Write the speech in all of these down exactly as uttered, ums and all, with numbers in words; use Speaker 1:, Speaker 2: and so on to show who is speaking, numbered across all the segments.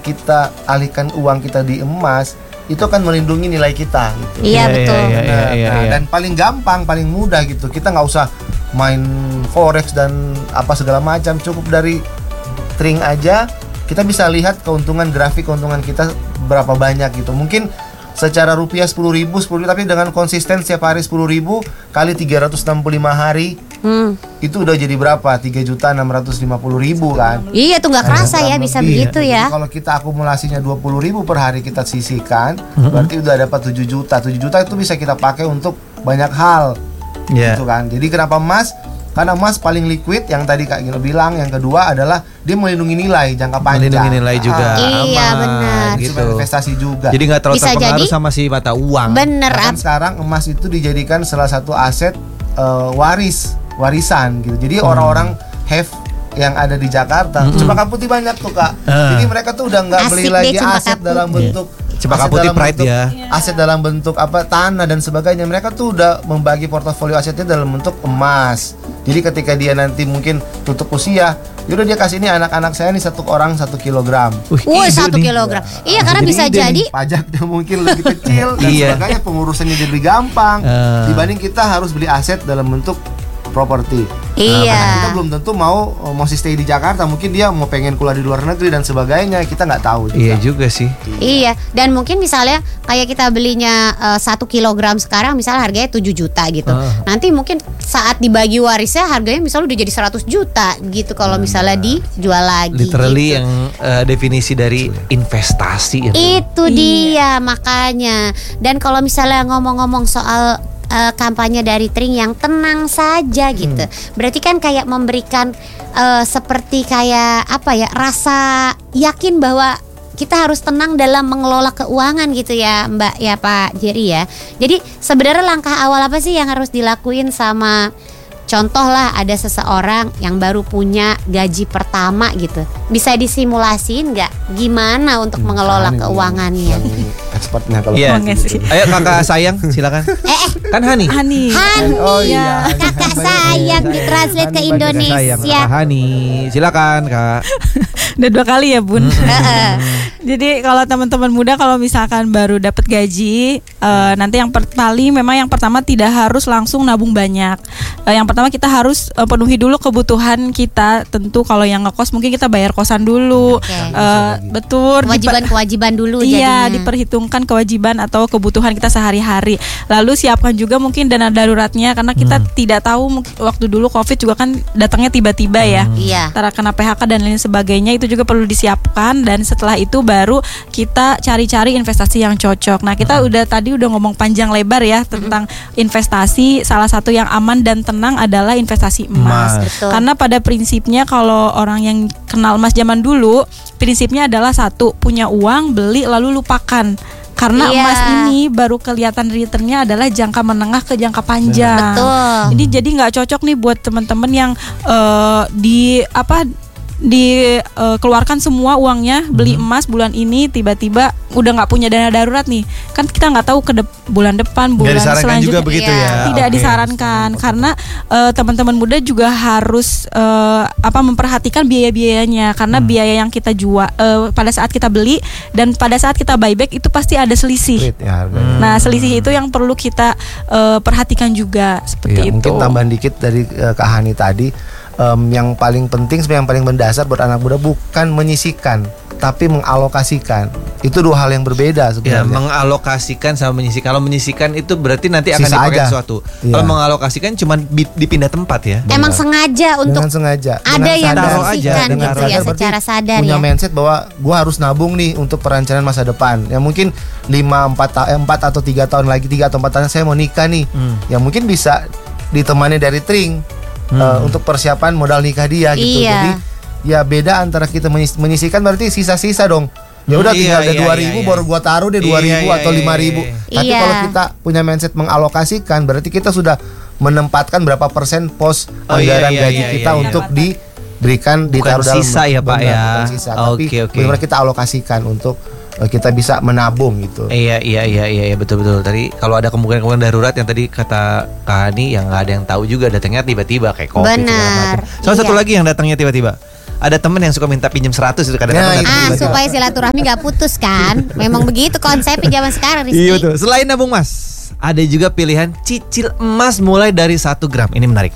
Speaker 1: kita alihkan uang kita di emas, itu akan melindungi nilai kita gitu.
Speaker 2: Iya, betul.
Speaker 3: Iya, iya,
Speaker 1: Nah,
Speaker 3: iya,
Speaker 1: nah,
Speaker 3: iya.
Speaker 1: dan paling gampang, paling mudah gitu. Kita nggak usah main forex dan apa segala macam, cukup dari Tring aja kita bisa lihat keuntungan grafik keuntungan kita berapa banyak gitu. Mungkin secara rupiah sepuluh ribu, sepuluh ribu, tapi dengan konsisten setiap hari sepuluh ribu kali tiga ratus enam puluh lima hari,
Speaker 2: Hmm.
Speaker 1: itu udah jadi berapa? tiga juta enam ratus lima puluh ribu kan.
Speaker 2: Iya tuh nggak kerasa ya bisa
Speaker 1: Lebih.
Speaker 2: begitu ya.
Speaker 1: Jadi kalau kita akumulasinya dua puluh ribu per hari kita sisihkan, berarti udah dapat tujuh juta. tujuh juta itu bisa kita pakai untuk banyak hal.
Speaker 3: Iya.
Speaker 1: Gitu kan. Jadi kenapa emas? Karena emas paling liquid, yang tadi Kak Gino bilang. Yang kedua adalah dia melindungi nilai jangka panjang.
Speaker 3: Melindungi nilai juga.
Speaker 1: Ah,
Speaker 2: Iya,
Speaker 3: aman,
Speaker 2: benar.
Speaker 3: gitu.
Speaker 1: Sebagai investasi juga.
Speaker 3: Jadi nggak terlalu
Speaker 2: Bisa
Speaker 3: terpengaruh
Speaker 2: jadi-
Speaker 3: sama si mata uang.
Speaker 2: Bener.
Speaker 1: Bahkan
Speaker 2: Ab-
Speaker 1: sekarang emas itu dijadikan salah satu aset eh, waris, warisan gitu. Jadi orang-orang have yang ada di Jakarta, Cempaka Putih banyak tuh Kak.
Speaker 3: Ah.
Speaker 1: Jadi mereka tuh udah nggak beli
Speaker 2: Asik deh
Speaker 1: lagi
Speaker 2: Cempaka
Speaker 1: aset dalam
Speaker 2: Putih.
Speaker 1: bentuk
Speaker 3: Cempaka
Speaker 1: aset
Speaker 3: Putih
Speaker 1: dalam
Speaker 3: pride
Speaker 1: bentuk-
Speaker 3: ya.
Speaker 1: aset dalam bentuk apa tanah dan sebagainya. Mereka tuh udah membagi portofolio asetnya dalam bentuk emas. Jadi ketika dia nanti mungkin tutup usia, yaudah dia kasih ini anak-anak saya nih satu orang satu kilogram.
Speaker 3: Wih,
Speaker 2: Woi
Speaker 3: ide
Speaker 2: satu
Speaker 3: nih.
Speaker 2: kilogram. Iya karena
Speaker 3: Jadi
Speaker 2: bisa
Speaker 3: ide
Speaker 2: jadi.
Speaker 1: Pajaknya mungkin lebih kecil dan
Speaker 3: Iya.
Speaker 1: sebagainya, pengurusannya jadi lebih gampang
Speaker 3: Eh.
Speaker 1: dibanding kita harus beli aset dalam bentuk properti.
Speaker 2: Iya.
Speaker 1: Karena kita belum tentu mau mau stay di Jakarta, mungkin dia mau pengen kuliah di luar negeri dan sebagainya, kita nggak tahu juga.
Speaker 3: Iya juga sih.
Speaker 2: Iya, dan mungkin misalnya kayak kita belinya eh, satu kilogram sekarang misalnya harganya tujuh juta gitu.
Speaker 3: Ah.
Speaker 2: Nanti mungkin saat dibagi warisnya harganya misalnya udah jadi seratus juta gitu kalau misalnya dijual lagi.
Speaker 3: Literally
Speaker 2: gitu.
Speaker 3: yang eh, definisi dari investasi itu.
Speaker 2: Itu dia makanya. Dan kalau misalnya ngomong-ngomong soal eh, kampanye dari Tring yang tenang saja gitu, berarti kan kayak memberikan eh, seperti kayak apa ya, rasa yakin bahwa kita harus tenang dalam mengelola keuangan gitu ya Mbak ya Pak Jerry ya. Jadi sebenarnya langkah awal apa sih yang harus dilakuin sama, contoh lah ada seseorang yang baru punya gaji pertama gitu, bisa disimulasiin nggak gimana untuk mengelola
Speaker 1: Kan ini
Speaker 2: keuangannya?
Speaker 1: yang expertnya kalau
Speaker 3: Iya.
Speaker 4: Oke sih.
Speaker 3: Ayo kakak sayang, silakan.
Speaker 2: Eh,
Speaker 3: Kan Hani.
Speaker 4: Hani.
Speaker 2: Han,
Speaker 1: Oh iya.
Speaker 2: kakak sayang ditranslate ke
Speaker 1: Hani,
Speaker 3: Sayang,
Speaker 2: Indonesia.
Speaker 3: Kak Hani. Silakan, Kak.
Speaker 4: Udah dua kali ya Bun.
Speaker 2: Heeh.
Speaker 4: Jadi kalau teman-teman muda kalau misalkan baru dapat gaji, eh, nanti yang pertama memang yang pertama tidak harus langsung nabung banyak. Eh, yang pertama kita harus eh, penuhi dulu kebutuhan kita. Tentu kalau yang ngekos mungkin kita bayar kosan dulu.
Speaker 2: Oke.
Speaker 4: Eh, betul.
Speaker 2: Kewajiban-kewajiban dulu
Speaker 4: Iya,
Speaker 2: jadinya.
Speaker 4: diperhitungkan kewajiban atau kebutuhan kita sehari-hari. Lalu siapkan juga mungkin dana daruratnya karena kita tidak tahu mungkin waktu dulu Covid juga kan datangnya tiba-tiba ya.
Speaker 2: Iya.
Speaker 4: Antara kena P H K dan lain sebagainya, itu juga perlu disiapkan, dan setelah itu baru kita cari-cari investasi yang cocok. Nah, kita udah tadi udah ngomong panjang lebar ya tentang investasi. Salah satu yang aman dan tenang adalah investasi emas.
Speaker 3: Emas.
Speaker 2: Betul.
Speaker 4: Karena pada prinsipnya kalau orang yang kenal emas zaman dulu, prinsipnya adalah satu, punya uang, beli lalu lupakan. Karena
Speaker 2: Iya.
Speaker 4: emas ini baru kelihatan returnnya adalah jangka menengah ke jangka panjang.
Speaker 2: Betul.
Speaker 4: Jadi jadi nggak cocok nih buat teman-teman yang eh, di apa dikeluarkan semua uangnya beli emas bulan ini, tiba-tiba udah nggak punya dana darurat nih, kan kita nggak tahu ke de- bulan depan,
Speaker 3: Nggak
Speaker 4: bulan
Speaker 3: disarankan
Speaker 4: selanjutnya.
Speaker 3: juga begitu
Speaker 2: Iya.
Speaker 3: ya.
Speaker 4: Tidak
Speaker 3: Oke.
Speaker 4: disarankan karena eh, teman-teman muda juga harus eh, apa memperhatikan biaya-biayanya, karena biaya yang kita jual eh, pada saat kita beli dan pada saat kita buyback itu pasti ada selisih.
Speaker 1: Rate ya harganya.
Speaker 4: Nah, selisih itu yang perlu kita eh, perhatikan juga seperti
Speaker 1: Iya,
Speaker 4: itu.
Speaker 1: mungkin tambahan dikit dari eh, Kak Hani tadi, em, yang paling penting sebenarnya yang paling mendasar buat anak muda bukan menyisihkan, tapi mengalokasikan. Itu dua hal yang berbeda
Speaker 3: Ya,
Speaker 1: sebenarnya.
Speaker 3: mengalokasikan sama menyisihkan. Kalau menyisihkan itu berarti nanti akan
Speaker 1: Sisa
Speaker 3: dipakai
Speaker 1: aja.
Speaker 3: sesuatu.
Speaker 1: Iya.
Speaker 3: Kalau mengalokasikan cuma bi- dipindah tempat ya.
Speaker 2: Emang sengaja untuk
Speaker 1: Dengan sengaja,
Speaker 2: ada
Speaker 1: dengan
Speaker 2: yang
Speaker 1: sadar.
Speaker 3: taruh aja,
Speaker 2: disisihkan
Speaker 3: dengan
Speaker 2: gitu ya,
Speaker 1: sadar, berarti
Speaker 2: secara sadar
Speaker 1: punya
Speaker 2: ya.
Speaker 1: mindset bahwa gue harus nabung nih untuk perencanaan masa depan. Ya mungkin lima, empat, empat atau tiga tahun lagi, tiga atau empat tahun saya mau nikah nih.
Speaker 3: Hmm.
Speaker 1: Ya mungkin bisa ditemani dari Tring
Speaker 3: Hmm.
Speaker 1: eh, untuk persiapan modal nikah dia gitu.
Speaker 2: Iya.
Speaker 1: Jadi ya beda antara kita menyis- menyisihkan berarti sisa-sisa dong. Ya udah
Speaker 3: Hmm,
Speaker 1: tinggal
Speaker 3: iya,
Speaker 1: ada
Speaker 3: iya,
Speaker 1: dua
Speaker 3: iya,
Speaker 1: ribu
Speaker 3: iya.
Speaker 1: baru gua taruh deh
Speaker 3: Iya,
Speaker 1: dua ribu
Speaker 3: iya,
Speaker 1: atau
Speaker 3: iya,
Speaker 1: lima ribu.
Speaker 3: iya,
Speaker 1: Tapi
Speaker 2: iya.
Speaker 1: kalau kita punya mindset mengalokasikan berarti kita sudah menempatkan berapa persen pos
Speaker 3: Oh, iya,
Speaker 1: anggaran
Speaker 3: iya,
Speaker 1: gaji
Speaker 3: iya,
Speaker 1: kita
Speaker 3: iya,
Speaker 1: untuk diberikan
Speaker 3: Bukan
Speaker 1: ditaruh dalam
Speaker 3: sisa ya, Pak,
Speaker 1: benar,
Speaker 3: ya.
Speaker 1: bukan sisa, tapi
Speaker 3: Oke, oke.
Speaker 1: benar kita alokasikan untuk eh, kita bisa menabung gitu.
Speaker 3: Iya iya iya iya iya, betul betul. Tadi kalau ada kemungkinan-kemungkinan darurat yang tadi kata Kak Hani yang nggak ada yang tahu juga, datangnya tiba-tiba kayak Covid segala
Speaker 2: Benar.
Speaker 3: macam. Salah satu
Speaker 2: Iya.
Speaker 3: lagi yang datangnya tiba-tiba ada temen yang suka minta pinjam seratus itu kadang-kadang.
Speaker 1: Nah,
Speaker 3: nggak
Speaker 2: Ah,
Speaker 3: terima.
Speaker 2: supaya silaturahmi nggak putus kan. Memang begitu konsepnya zaman sekarang, Rizky.
Speaker 3: Iya betul. Selain nabung emas, ada juga pilihan cicil emas mulai dari satu gram. Ini menarik.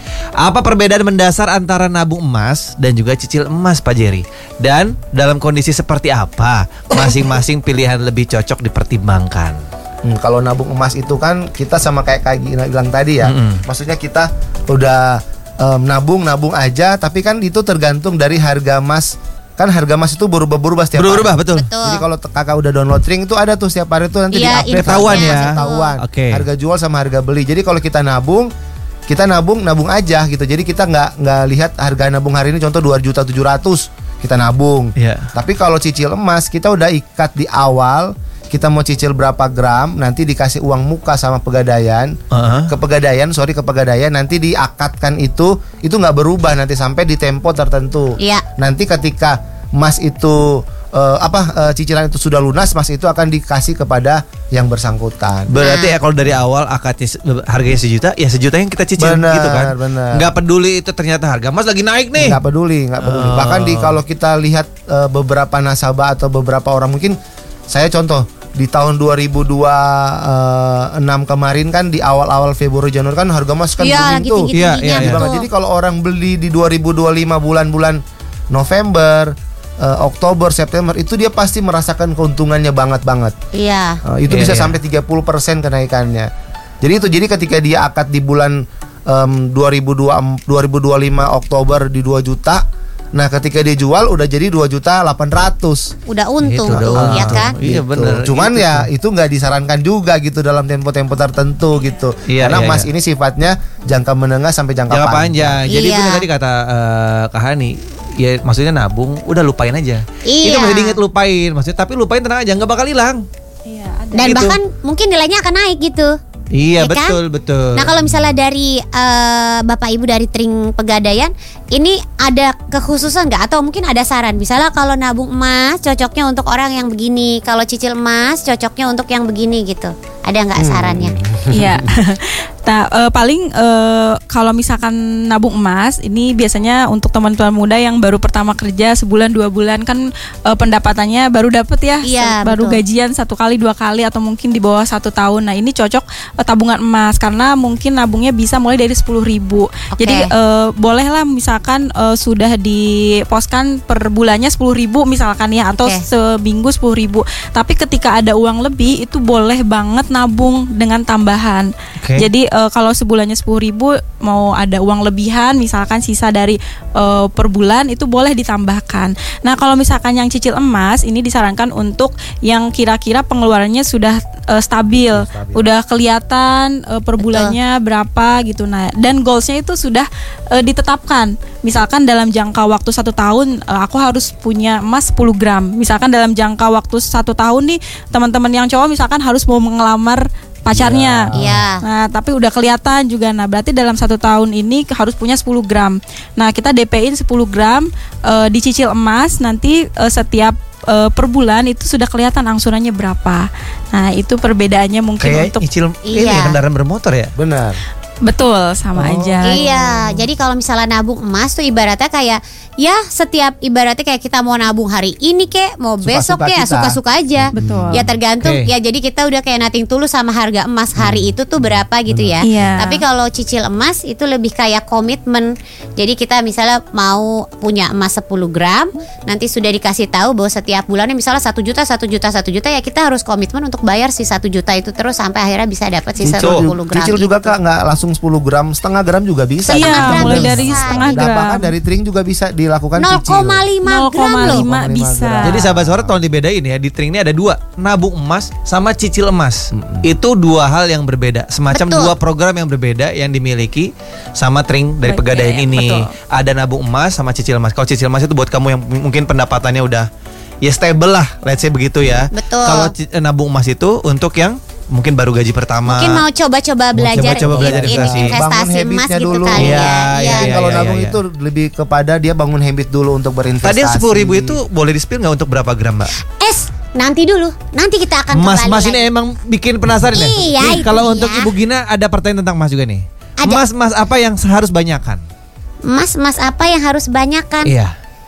Speaker 3: Apa perbedaan mendasar antara nabung emas dan juga cicil emas, Pak Jerry? Dan dalam kondisi seperti apa masing-masing pilihan lebih cocok dipertimbangkan?
Speaker 1: Hmm, kalau nabung emas itu kan kita sama kayak Kak Gina bilang tadi ya.
Speaker 3: Mm-mm.
Speaker 1: Maksudnya kita udah em, nabung nabung aja, tapi kan itu tergantung dari harga emas. Kan harga emas itu berubah-berubah setiap
Speaker 3: Berubah
Speaker 1: hari.
Speaker 3: betul.
Speaker 2: Betul.
Speaker 1: Jadi kalau t- kakak udah download Ring itu ada tuh setiap hari tuh nanti
Speaker 2: Iya,
Speaker 1: di-update
Speaker 3: Ketahuan
Speaker 2: infonya,
Speaker 3: ya.
Speaker 1: ketahuan.
Speaker 3: Oke.
Speaker 1: Harga jual sama harga beli. Jadi kalau kita nabung, kita nabung nabung aja gitu. Jadi kita nggak nggak lihat harga nabung hari ini contoh dua juta tujuh ratus kita nabung.
Speaker 3: Iya.
Speaker 1: Tapi kalau cicil emas kita udah ikat di awal, kita mau cicil berapa gram, nanti dikasih uang muka sama pegadaian.
Speaker 3: Uh-huh.
Speaker 1: Ke pegadaian, sorry ke pegadaian nanti diakatkan itu itu nggak berubah nanti sampai di tempo tertentu.
Speaker 2: Iya.
Speaker 1: Nanti ketika emas itu eh, apa eh, cicilan itu sudah lunas, emas itu akan dikasih kepada yang bersangkutan.
Speaker 3: Berarti ya kalau dari awal akadnya se- harganya sejuta, ya sejuta yang kita cicil
Speaker 1: Benar,
Speaker 3: gitu kan.
Speaker 1: benar.
Speaker 3: Nggak peduli itu ternyata harga emas lagi naik nih.
Speaker 1: Nggak peduli, nggak peduli.
Speaker 3: Oh.
Speaker 1: Bahkan di kalau kita lihat eh, beberapa nasabah atau beberapa orang, mungkin saya contoh di tahun dua ribu dua puluh enam kemarin kan di awal-awal Februari Januari kan harga emas kan
Speaker 2: Iya,
Speaker 1: booming
Speaker 2: lagi
Speaker 1: tuh.
Speaker 2: tinggi-tingginya
Speaker 3: Iya, iya,
Speaker 1: Tinggi
Speaker 3: iya.
Speaker 1: banget.
Speaker 2: tuh.
Speaker 1: Jadi kalau orang beli di dua ribu dua puluh lima bulan-bulan November, eh, Oktober, September itu dia pasti merasakan keuntungannya banget banget.
Speaker 2: Iya.
Speaker 1: Eh, itu
Speaker 3: Iya,
Speaker 1: bisa
Speaker 3: iya.
Speaker 1: sampai tiga puluh persen kenaikannya. Jadi itu jadi ketika dia akad di bulan em, dua ribu dua puluh lima Oktober di dua juta. Nah, ketika dia jual udah jadi dua juta delapan ratus.
Speaker 2: Udah untung
Speaker 3: Itu
Speaker 2: tuh,
Speaker 3: udah
Speaker 2: ya
Speaker 3: untung.
Speaker 2: kan?
Speaker 3: Iya,
Speaker 1: Gitu.
Speaker 3: bener.
Speaker 1: Cuman
Speaker 3: Gitu
Speaker 1: ya
Speaker 3: tuh.
Speaker 1: itu nggak disarankan juga gitu dalam tempo-tempo tertentu gitu.
Speaker 3: Iya,
Speaker 1: Karena
Speaker 3: iya,
Speaker 1: emas
Speaker 3: iya.
Speaker 1: ini sifatnya jangka menengah sampai jangka,
Speaker 3: Jangka panjang. Jadi
Speaker 2: Iya.
Speaker 3: benar tadi kata eh, Kak Hani, ya maksudnya nabung udah lupain aja.
Speaker 2: Iya.
Speaker 3: Itu masih diinget lupain, maksudnya tapi lupain tenang aja nggak bakal hilang.
Speaker 4: Iya, ada.
Speaker 2: Dan
Speaker 3: Gitu.
Speaker 2: bahkan mungkin nilainya akan naik gitu.
Speaker 3: Iya,
Speaker 2: Ya kan?
Speaker 3: betul betul.
Speaker 2: Nah kalau misalnya dari eh, Bapak Ibu dari Tring Pegadaian, ini ada kekhususan nggak atau mungkin ada saran? Misalnya kalau nabung emas cocoknya untuk orang yang begini, kalau cicil emas cocoknya untuk yang begini gitu. Ada nggak sarannya?
Speaker 4: Iya. Nah, eh, paling eh, kalau misalkan nabung emas ini biasanya untuk teman-teman muda yang baru pertama kerja sebulan dua bulan kan eh, pendapatannya baru dapet ya,
Speaker 2: Iya,
Speaker 4: se- baru
Speaker 2: betul.
Speaker 4: gajian satu kali dua kali atau mungkin di bawah satu tahun. Nah ini cocok eh, tabungan emas karena mungkin nabungnya bisa mulai dari sepuluh ribu.
Speaker 2: Oke.
Speaker 4: Jadi eh, bolehlah misalkan eh, sudah diposkan per bulannya sepuluh ribu misalkan ya atau
Speaker 2: Oke.
Speaker 4: seminggu sepuluh ribu. Tapi ketika ada uang lebih itu boleh banget nabung dengan tambahan.
Speaker 3: Oke.
Speaker 4: Jadi eh, kalau sebulannya sepuluh ribu mau ada uang lebihan misalkan sisa dari eh, per bulan itu boleh ditambahkan. Nah kalau misalkan yang cicil emas ini disarankan untuk yang kira-kira pengeluarannya sudah eh, stabil,
Speaker 1: stabil.
Speaker 4: udah kelihatan eh, per bulannya berapa gitu. Nah dan goalsnya itu sudah eh, ditetapkan. Misalkan dalam jangka waktu satu tahun eh, aku harus punya emas sepuluh gram. Misalkan dalam jangka waktu satu tahun nih teman-teman yang cowok misalkan harus mau mengelamar pacarnya.
Speaker 2: Iya.
Speaker 4: Nah, tapi udah kelihatan juga. Nah, berarti dalam satu tahun ini harus punya sepuluh gram. Nah, kita D P-in sepuluh gram eh, dicicil emas nanti eh, setiap eh, per bulan itu sudah kelihatan angsurannya berapa. Nah, itu perbedaannya mungkin
Speaker 3: Kayak
Speaker 4: untuk
Speaker 3: nyicil ini
Speaker 2: Iya.
Speaker 3: ya, kendaraan bermotor ya.
Speaker 1: Benar.
Speaker 4: betul sama
Speaker 1: Oh.
Speaker 4: aja.
Speaker 2: Iya, jadi kalau misalnya nabung emas tuh ibaratnya kayak ya setiap ibaratnya kayak kita mau nabung hari ini kek, mau besok
Speaker 1: Suka-suka
Speaker 2: kek,
Speaker 1: kita.
Speaker 2: suka-suka aja.
Speaker 4: Betul.
Speaker 2: Ya tergantung.
Speaker 3: Oke.
Speaker 2: Ya jadi kita udah kayak nating tulus sama harga emas hari itu tuh berapa gitu ya.
Speaker 4: Iya.
Speaker 2: Tapi kalau cicil emas itu lebih kayak komitmen. Jadi kita misalnya mau punya emas sepuluh gram, nanti sudah dikasih tahu bahwa setiap bulannya misalnya satu juta, satu juta, satu juta ya kita harus komitmen untuk bayar si satu juta itu terus sampai akhirnya bisa dapat sisa
Speaker 1: Cicil,
Speaker 2: sepuluh gram.
Speaker 1: cicil juga
Speaker 2: itu.
Speaker 1: Kak nggak langsung sepuluh gram, setengah gram juga bisa.
Speaker 4: Iya,
Speaker 2: Setengah gram
Speaker 4: mulai
Speaker 2: bisa.
Speaker 4: dari setengah
Speaker 2: Gitu.
Speaker 1: Nah,
Speaker 4: gram.
Speaker 1: bahkan dari Tring juga bisa dilakukan
Speaker 2: nol
Speaker 1: cicil.
Speaker 2: koma lima gram loh.
Speaker 4: nol koma lima
Speaker 1: lima
Speaker 4: bisa.
Speaker 1: gram.
Speaker 3: Jadi sahabat suara tolong dibedain ya, di Tring ini ada dua, nabung emas sama cicil emas. Itu dua hal yang berbeda, semacam
Speaker 2: Betul.
Speaker 3: dua program yang berbeda yang dimiliki sama Tring dari
Speaker 4: Baik,
Speaker 3: Pegadaian
Speaker 4: iya,
Speaker 3: ini.
Speaker 4: betul.
Speaker 3: Ada nabung emas sama cicil emas. Kalau cicil emas itu buat kamu yang m- mungkin pendapatannya udah ya stable lah, let's say begitu ya.
Speaker 2: Betul.
Speaker 3: Kalau ci- eh, nabung emas itu untuk yang mungkin baru gaji pertama.
Speaker 2: Mungkin mau coba-coba belajar,
Speaker 3: coba-coba belajar
Speaker 2: in- in
Speaker 3: investasi.
Speaker 2: investasi
Speaker 1: Bangun
Speaker 2: emas
Speaker 1: habitnya
Speaker 2: gitu
Speaker 1: dulu.
Speaker 2: kali
Speaker 3: Iya,
Speaker 2: ya.
Speaker 3: iya,
Speaker 2: Iya.
Speaker 3: iya.
Speaker 1: Kalau nabung
Speaker 3: iya.
Speaker 1: itu lebih kepada dia bangun habit dulu untuk berinvestasi.
Speaker 3: Tadi yang sepuluh ribu itu boleh di-spill nggak untuk berapa gram, Mbak?
Speaker 2: Es, nanti dulu. Nanti kita akan
Speaker 3: Mas,
Speaker 2: kembali
Speaker 3: mas
Speaker 2: lagi.
Speaker 3: ini emang bikin penasaran ya.
Speaker 2: Iya,
Speaker 3: Nih,
Speaker 2: itu
Speaker 3: kalau
Speaker 2: dia.
Speaker 3: untuk Ibu Gina ada pertanyaan tentang mas juga nih.
Speaker 2: Ada.
Speaker 3: Mas, mas apa yang harus banyakan?
Speaker 2: Mas, mas apa yang harus banyakkan?
Speaker 3: Iya.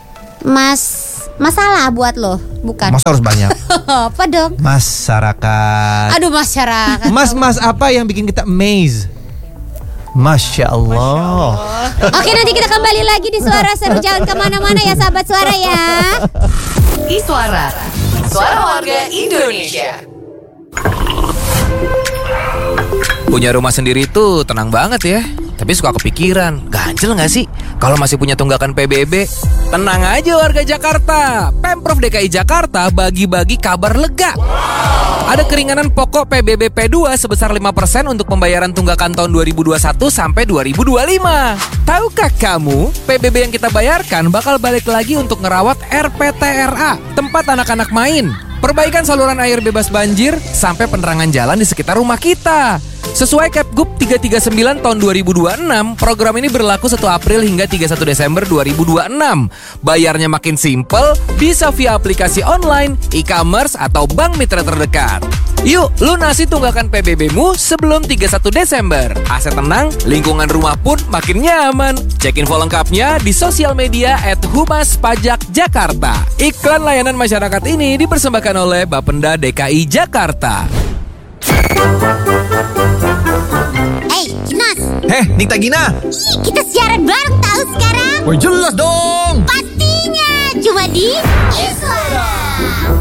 Speaker 2: Mas masalah buat lo, bukan?
Speaker 3: Masa harus banyak?
Speaker 2: Apa dong?
Speaker 3: Masyarakat.
Speaker 2: Aduh masyarakat.
Speaker 3: Mas-mas apa yang bikin kita amazed? Masya Allah.
Speaker 2: Oke, nanti kita kembali lagi di Suara Seru. Jangan kemana-mana ya sahabat Suara ya.
Speaker 5: Iswara, suara warga Indonesia.
Speaker 6: Punya rumah sendiri tuh tenang banget ya. Tapi suka kepikiran, ganjel gak sih kalau masih punya tunggakan P B B? Tenang aja warga Jakarta, Pemprov D K I Jakarta bagi-bagi kabar lega. Ada keringanan pokok P B B P dua sebesar lima persen untuk pembayaran tunggakan tahun dua ribu dua puluh satu sampai dua ribu dua puluh lima. Tahukah kamu, P B B yang kita bayarkan bakal balik lagi untuk ngerawat R P T R A, tempat anak-anak main, perbaikan saluran air bebas banjir, sampai penerangan jalan di sekitar rumah kita. Sesuai Kepgub tiga tiga sembilan tahun dua ribu dua puluh enam, program ini berlaku satu April hingga tiga puluh satu Desember dua ribu dua puluh enam. Bayarnya makin simpel, bisa via aplikasi online, e-commerce, atau bank mitra terdekat. Yuk, lunasi tunggakan P B B-mu sebelum tiga puluh satu Desember. Aset tenang, lingkungan rumah pun makin nyaman. Cek info lengkapnya di sosial media at Humas Pajak Jakarta. Iklan layanan masyarakat ini dipersembahkan oleh Bapenda D K I Jakarta.
Speaker 2: Hey, Kinas.
Speaker 3: Heh, Nikta Gina.
Speaker 2: Ih, kita siaran bareng tahu sekarang.
Speaker 3: Oh jelas dong.
Speaker 2: Pastinya cuma di Iswara.